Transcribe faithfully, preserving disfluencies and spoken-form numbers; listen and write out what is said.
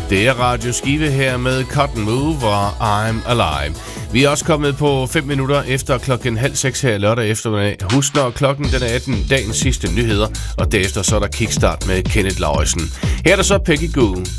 Det er Radio Skive her med Cotton Move og I'm Alive. Vi er også kommet på fem minutter efter klokken halv seks her lørdag eftermiddag. Husk, når klokken den er atten, dagens sidste nyheder, og derefter så er der Kickstart med Kenneth Lauritsen. Her er der så Peggy Goo.